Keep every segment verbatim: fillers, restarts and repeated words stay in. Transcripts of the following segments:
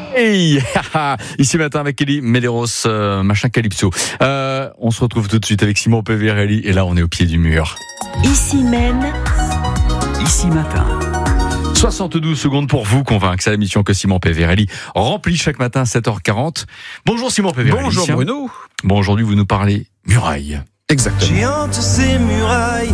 Hey, ici matin avec Ellie Medeiros, euh, machin Calypso. Euh, on se retrouve tout de suite avec Simon Peverelli et là on est au pied du mur. Ici même, ici matin. soixante-douze secondes pour vous convaincre. C'est la mission que Simon Peverelli remplit chaque matin à sept heures quarante. Bonjour Simon Peverelli. Bonjour Bruno. Bon, aujourd'hui vous nous parlez murailles. Exactement. J'ai hante ces murailles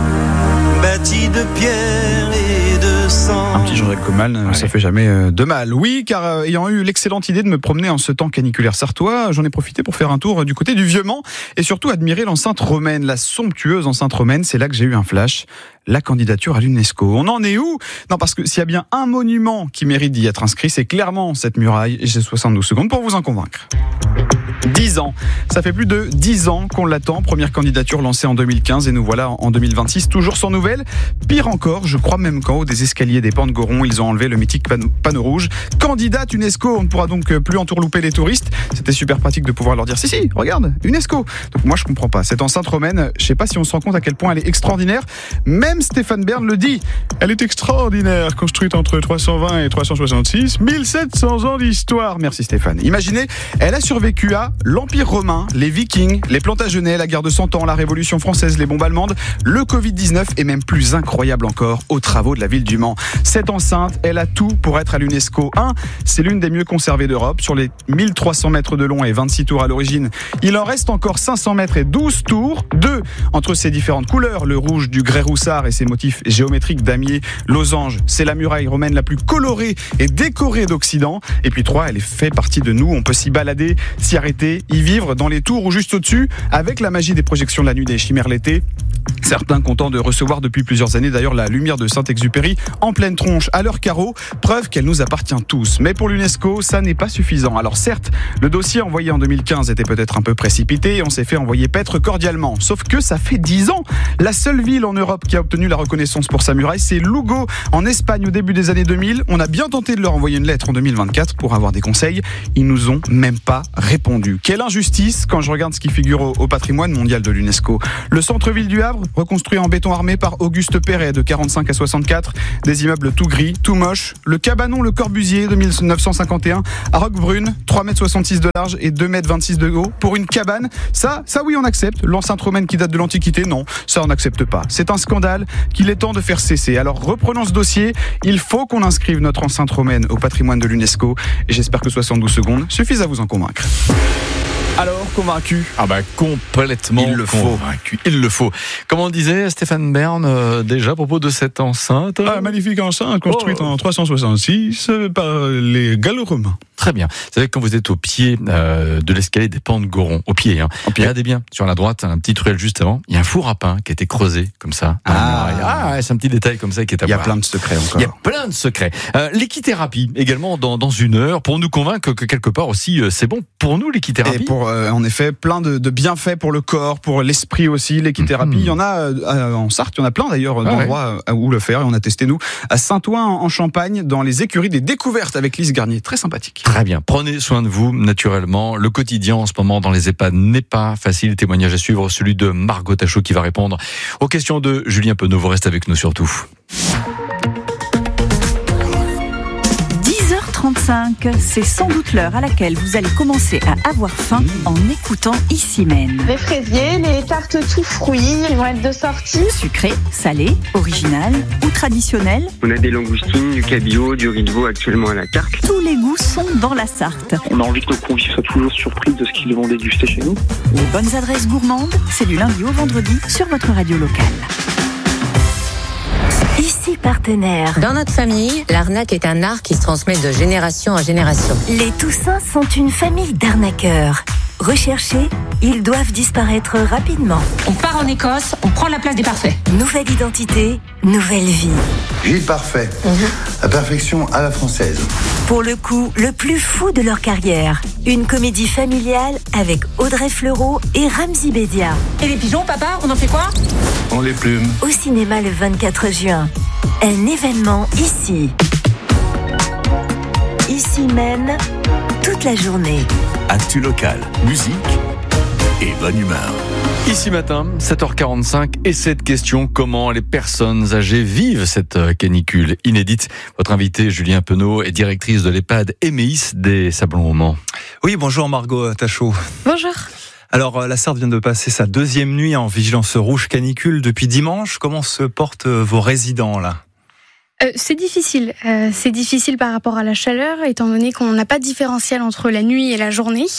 bâties de pierre et de sang. Un petit Jean-Jacques Goldman, ouais. Ça fait jamais euh, de mal. Oui, car euh, ayant eu l'excellente idée de me promener en ce temps caniculaire sartois, j'en ai profité pour faire un tour euh, du côté du Vieux-Mans et surtout admirer l'enceinte romaine, la somptueuse enceinte romaine. C'est là que j'ai eu un flash. La candidature à l'UNESCO. On en est où ? Non, parce que s'il y a bien un monument qui mérite d'y être inscrit, c'est clairement cette muraille. Et j'ai soixante-douze secondes pour vous en convaincre. dix ans. Ça fait plus de dix ans qu'on l'attend. Première candidature lancée en deux mille quinze et nous voilà en deux mille vingt-six, toujours sans nouvelles. Pire encore, je crois même qu'en haut des escaliers des Pans de Goron, ils ont enlevé le mythique panneau, panneau rouge. Candidate UNESCO, on ne pourra donc plus entourlouper les touristes. C'était super pratique de pouvoir leur dire si, si, regarde, UNESCO. Donc moi, je comprends pas. Cette enceinte romaine, je sais pas si on se rend compte à quel point elle est extraordinaire. Même Stéphane Bern le dit. Elle est extraordinaire, construite entre trois cent vingt et trois cent soixante-six, mille sept cents ans d'histoire. Merci Stéphane. Imaginez, elle a survécu à l'Empire romain, les Vikings, les Plantagenets, la guerre de Cent Ans, la Révolution française, les bombes allemandes, le covid dix-neuf et même plus incroyable encore, aux travaux de la ville du Mans. Cette enceinte, elle a tout pour être à l'UNESCO. un. C'est l'une des mieux conservées d'Europe. Sur les mille trois cents mètres de long et vingt-six tours à l'origine, il en reste encore cinq cents mètres et douze tours. deux. Entre ses différentes couleurs, le rouge du grès roussard et ses motifs géométriques damier, losange, c'est la muraille romaine la plus colorée et décorée d'Occident. Et puis trois, elle fait partie de nous. On peut s'y balader, s'y arrêter, y vivre dans les tours ou juste au-dessus, avec la magie des projections de la nuit des chimères l'été. Certains contents de recevoir depuis plusieurs années d'ailleurs la lumière de Saint-Exupéry en pleine tronche à leur carreau, preuve qu'elle nous appartient tous. Mais pour l'UNESCO, ça n'est pas suffisant. Alors certes, le dossier envoyé en deux mille quinze était peut-être un peu précipité et on s'est fait envoyer paître cordialement. Sauf que ça fait dix ans. La seule ville en Europe qui a obtenu la reconnaissance pour sa muraille, c'est Lugo en Espagne au début des années deux mille. On a bien tenté de leur envoyer une lettre en deux mille vingt-quatre pour avoir des conseils. Ils nous ont même pas répondu. Quelle injustice quand je regarde ce qui figure au, au patrimoine mondial de l'UNESCO. Le centre-ville du Havre, reconstruit en béton armé par Auguste Perret de quarante-cinq à soixante-quatre, des immeubles tout gris, tout moches. Le cabanon Le Corbusier de mille neuf cent cinquante et un à Roquebrune, trois mètres soixante-six de large et deux mètres vingt-six de haut pour une cabane. Ça, ça oui on accepte. L'enceinte romaine qui date de l'Antiquité, non, ça on n'accepte pas. C'est un scandale qu'il est temps de faire cesser. Alors reprenons ce dossier, il faut qu'on inscrive notre enceinte romaine au patrimoine de l'UNESCO et j'espère que soixante-douze secondes suffisent à vous en convaincre. Alors, convaincu ? Ah bah complètement Il le faut. convaincu. Il le faut. Comme on disait Stéphane Bern euh, déjà à propos de cette enceinte. Ah, magnifique enceinte construite oh. en trois cent soixante-six par les Gallo-Romains. Très bien. Vous savez, quand vous êtes au pied euh, de l'escalier des Pans de Goron, au pied, hein, au pied. Regardez bien, sur la droite, un petit ruelle juste avant, il y a un four à pain qui a été creusé comme ça. Ah, ah c'est un petit détail comme ça qui est à Il y a voir. plein de secrets encore. Il y a plein de secrets. Euh, l'équithérapie, également dans, dans une heure, pour nous convaincre que quelque part aussi, euh, c'est bon pour nous l'équithérapie. Et pour, euh, en effet, plein de, de bienfaits pour le corps, pour l'esprit aussi, l'équithérapie. Mmh. Il y en a euh, en Sarthe, il y en a plein d'ailleurs ah d'endroits ouais. où le faire, et on a testé nous à Saint-Ouen en Champagne, dans les écuries des découvertes avec Lise Garnier, très sympathique. Très bien, prenez soin de vous, naturellement. Le quotidien en ce moment dans les EHPAD n'est pas facile. Témoignage à suivre, celui de Margot Tachot qui va répondre aux questions de Julien Penaud. Vous restez avec nous surtout. dix heures trente-cinq, c'est sans doute l'heure à laquelle vous allez commencer à avoir faim en écoutant Ici Même. Les fraisiers, les tartes tout fruits, ils vont être de sortie. Sucré, salé, original ou traditionnel. On a des langoustines, du cabillaud, du riz de veau actuellement à la carte. Tous les goûts sont dans la Sarthe. On a envie que le convive soit toujours surpris de ce qu'ils vont déguster chez nous. Les bonnes adresses gourmandes, c'est du lundi au vendredi sur votre radio locale. Ici Partenaire. Dans notre famille, l'arnaque est un art qui se transmet de génération en génération. Les Toussins sont une famille d'arnaqueurs. Recherchés, ils doivent disparaître rapidement. On part en Écosse, on prend la place des parfaits. Nouvelle identité, nouvelle vie. Gilles Parfait, mmh. La perfection à la française. Pour le coup, le plus fou de leur carrière. Une comédie familiale avec Audrey Fleurot et Ramzy Bédia. Et les pigeons, papa, on en fait quoi ? On les plume. Au cinéma le vingt-quatre juin. Un événement ici. Ici même, toute la journée. Actu locale, musique, et bonne humeur. Ici matin, sept heures quarante-cinq, et cette question, comment les personnes âgées vivent cette canicule inédite? Votre invitée, Julien Penaud, est directrice de l'EHPAD Emmaüs des Sablons-au-Mans. Oui, bonjour Margot Tachot. Bonjour. Alors, la Sarthe vient de passer sa deuxième nuit en vigilance rouge canicule depuis dimanche. Comment se portent vos résidents là ? Euh, c'est difficile. Euh, c'est difficile par rapport à la chaleur, étant donné qu'on n'a pas de différentiel entre la nuit et la journée.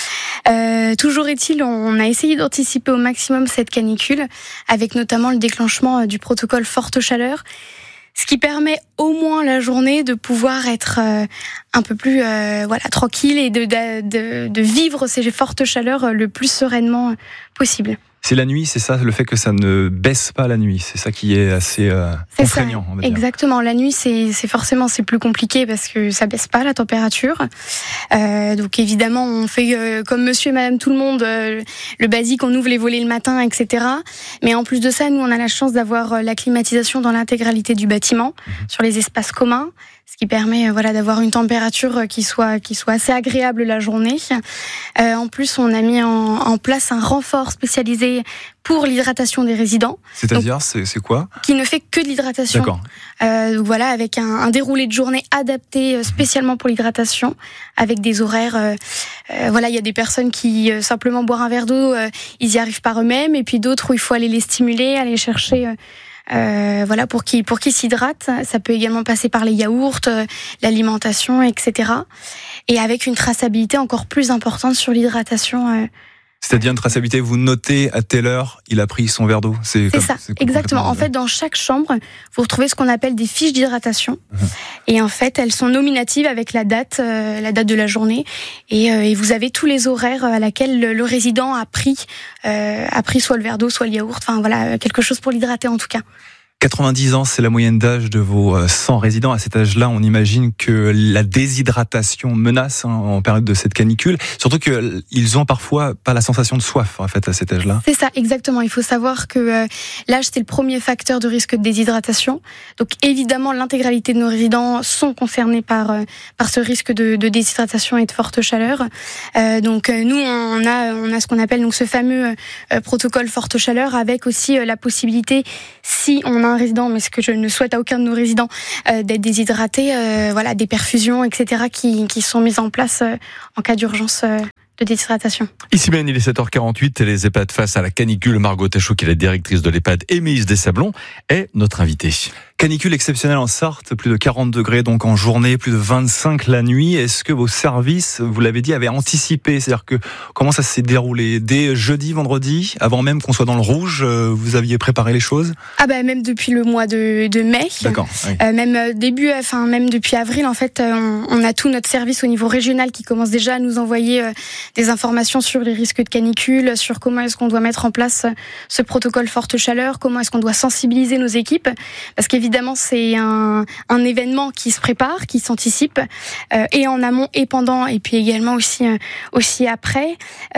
Euh, toujours est-il, on a essayé d'anticiper au maximum cette canicule, avec notamment le déclenchement du protocole forte chaleur, ce qui permet au moins la journée de pouvoir être euh, un peu plus euh, voilà tranquille et de, de, de vivre ces fortes chaleurs le plus sereinement possible. C'est la nuit, c'est ça, le fait que ça ne baisse pas la nuit, c'est ça qui est assez euh, c'est contraignant. Ça, on va dire. Exactement, la nuit c'est, c'est forcément c'est plus compliqué parce que ça baisse pas la température. Euh, donc évidemment on fait euh, comme monsieur et madame tout le monde, euh, le basique, on ouvre les volets le matin, et cetera. Mais en plus de ça, nous on a la chance d'avoir euh, la climatisation dans l'intégralité du bâtiment, mmh. sur les espaces communs, ce qui permet euh, voilà d'avoir une température qui soit qui soit assez agréable la journée. Euh, en plus, on a mis en, en place un renfort spécialisé pour l'hydratation des résidents. C'est-à-dire, donc, c'est, c'est quoi ? Qui ne fait que de l'hydratation. D'accord. Euh, donc voilà, avec un, un déroulé de journée adapté spécialement pour l'hydratation, avec des horaires. Euh, euh, voilà, il y a des personnes qui euh, simplement boire un verre d'eau, euh, ils y arrivent par eux-mêmes, et puis d'autres où il faut aller les stimuler, aller chercher. Euh, Euh, voilà pour qui pour qui s'hydrate. Ça peut également passer par les yaourts, euh, l'alimentation, et cetera. Et avec une traçabilité encore plus importante sur l'hydratation. Euh, C'est-à-dire une traçabilité, vous notez à telle heure il a pris son verre d'eau. C'est, c'est comme, ça, c'est exactement. En fait, dans chaque chambre, vous retrouvez ce qu'on appelle des fiches d'hydratation. Mmh. Et en fait, elles sont nominatives avec la date, euh, la date de la journée. Et, euh, et vous avez tous les horaires à laquelle le, le résident a pris, euh, a pris soit le verre d'eau, soit le yaourt. Enfin voilà, quelque chose pour l'hydrater en tout cas. quatre-vingt-dix ans, c'est la moyenne d'âge de vos cent résidents. À cet âge-là, on imagine que la déshydratation menace hein, en période de cette canicule. Surtout qu'ils ont parfois pas la sensation de soif en fait à cet âge-là. C'est ça, exactement. Il faut savoir que euh, l'âge, c'est le premier facteur de risque de déshydratation. Donc évidemment, l'intégralité de nos résidents sont concernés par euh, par ce risque de, de déshydratation et de forte chaleur. Euh, donc euh, nous, on a on a ce qu'on appelle donc ce fameux euh, protocole forte chaleur, avec aussi euh, la possibilité, si on a un résident, mais ce que je ne souhaite à aucun de nos résidents, euh, d'être déshydraté, euh, voilà, des perfusions, et cetera, qui, qui sont mises en place euh, en cas d'urgence euh, de déshydratation. Ici même, il est sept heures quarante-huit et les EHPAD face à la canicule. Margot Tachot, qui est la directrice de l'EHPAD Emmaüs des Sablons, est notre invitée. Canicule exceptionnelle en Sarthe, plus de quarante degrés donc en journée, plus de vingt-cinq la nuit. Est-ce que vos services, vous l'avez dit, avaient anticipé ? C'est-à-dire que comment ça s'est déroulé ? Dès jeudi, vendredi, avant même qu'on soit dans le rouge, vous aviez préparé les choses ? Ah bah même depuis le mois de, de mai. D'accord. Oui. Euh, même début, enfin même depuis avril, en fait, on, on a tout notre service au niveau régional qui commence déjà à nous envoyer euh, des informations sur les risques de canicule, sur comment est-ce qu'on doit mettre en place ce protocole forte chaleur, comment est-ce qu'on doit sensibiliser nos équipes, parce qu'évidemment Évidemment, c'est un, un événement qui se prépare, qui s'anticipe, euh, et en amont et pendant, et puis également aussi euh, aussi après.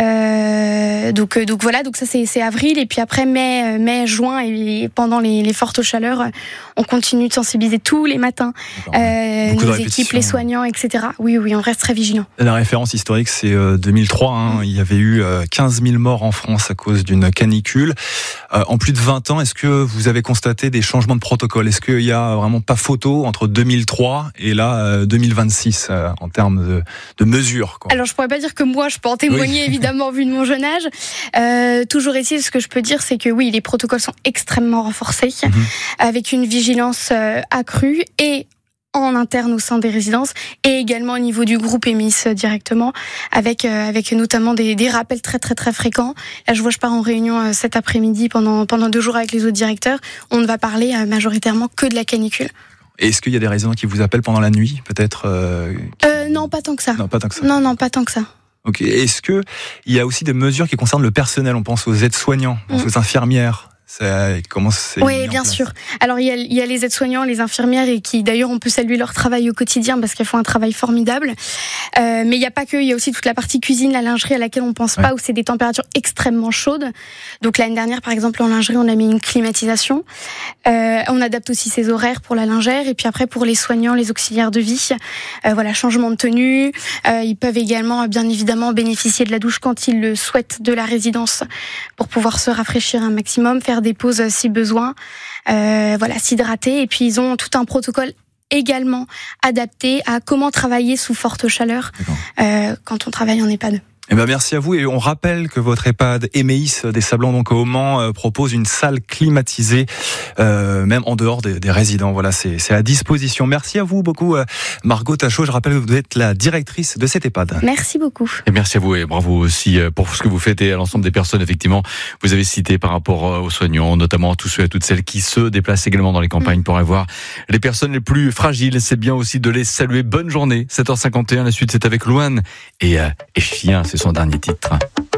Euh, donc donc voilà, donc ça c'est, c'est avril, et puis après mai, mai, juin, et pendant les, les fortes chaleurs, on continue de sensibiliser tous les matins euh, nos équipes, les soignants, et cetera. Oui oui, on reste très vigilants. La référence historique, c'est euh, deux mille trois. Hein, il y avait eu euh, quinze mille morts en France à cause d'une canicule. Euh, en plus de vingt ans, est-ce que vous avez constaté des changements de protocole ? Est-ce qu'il y a vraiment pas photo entre deux mille trois et là euh, deux mille vingt-six euh, en termes de, de mesures, quoi. Alors je pourrais pas dire que moi je peux en témoigner, oui. Évidemment vu de mon jeune âge. Euh, toujours est-il, ce que je peux dire, c'est que oui, les protocoles sont extrêmement renforcés, mm-hmm. avec une vigilance euh, accrue et en interne au sein des résidences, et également au niveau du groupe Emmaüs directement, avec euh, avec notamment des, des rappels très très très fréquents. Là, je vois, je pars en réunion euh, cet après-midi pendant pendant deux jours avec les autres directeurs. On ne va parler euh, majoritairement que de la canicule. Et est-ce qu'il y a des résidents qui vous appellent pendant la nuit, peut-être euh, qui... euh, Non, pas tant que ça. Non, pas tant que ça. Non, non, pas tant que ça. Ok. Est-ce que il y a aussi des mesures qui concernent le personnel ? On pense aux aides-soignants, on pense mmh. aux infirmières. Ça, comment c'est Oui, bien sûr. Alors il y a, il y a les aides-soignants, les infirmières, et qui d'ailleurs on peut saluer leur travail au quotidien parce qu'elles font un travail formidable. Euh, mais il n'y a pas que, il y a aussi toute la partie cuisine, la lingerie à laquelle on pense ouais. pas, où c'est des températures extrêmement chaudes. Donc l'année dernière, par exemple, en lingerie, on a mis une climatisation. Euh, on adapte aussi ses horaires pour la lingère, et puis après pour les soignants, les auxiliaires de vie, euh, voilà, changement de tenue. Euh, ils peuvent également, bien évidemment, bénéficier de la douche quand ils le souhaitent de la résidence pour pouvoir se rafraîchir un maximum, faire des pauses si besoin, euh, voilà, s'hydrater. Et puis ils ont tout un protocole également adapté à comment travailler sous forte chaleur euh, quand on travaille en EHPAD. Eh ben merci à vous, et on rappelle que votre EHPAD Emeis des Sablons, donc au Mans, euh, propose une salle climatisée, euh, même en dehors des, des résidents. Voilà, c'est, c'est à disposition. Merci à vous beaucoup, euh, Margot Tachot. Je rappelle que vous êtes la directrice de cet EHPAD. Merci beaucoup. Et merci à vous, et bravo aussi pour ce que vous faites et à l'ensemble des personnes, effectivement, vous avez cité par rapport aux soignants, notamment à tous ceux et à toutes celles qui se déplacent également dans les campagnes mmh. pour aller voir les personnes les plus fragiles. C'est bien aussi de les saluer. Bonne journée. sept heures cinquante et un, la suite c'est avec Louane et, euh, et Chien, c'est son dernier titre.